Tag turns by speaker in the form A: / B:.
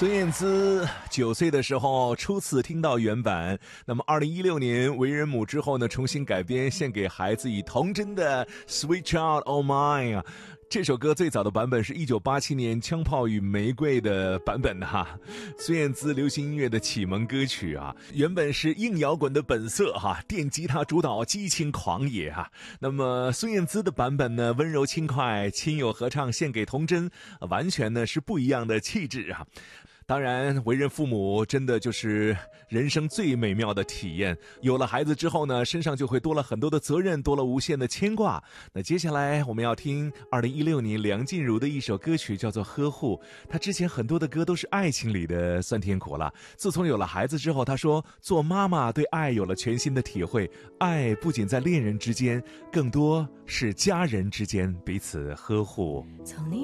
A: 孙燕姿9岁的时候初次听到原版，那么2016年为人母之后呢，重新改编献给孩子以童真的 Sweet Child O' Mine 啊。这首歌最早的版本是1987年枪炮与玫瑰的版本哈，孙燕姿流行音乐的启蒙歌曲啊，原本是硬摇滚的本色哈，电吉他主导激情狂野哈。那么孙燕姿的版本呢，温柔轻快，亲友合唱献给童真，完全呢是不一样的气质啊。当然为人父母真的就是人生最美妙的体验，有了孩子之后呢，身上就会多了很多的责任，多了无限的牵挂。那接下来我们要听2016年梁静茹的一首歌曲，叫做《呵护》。她之前很多的歌都是爱情里的酸甜苦辣，自从有了孩子之后，她说做妈妈对爱有了全新的体会，爱不仅在恋人之间，更多是家人之间彼此呵护。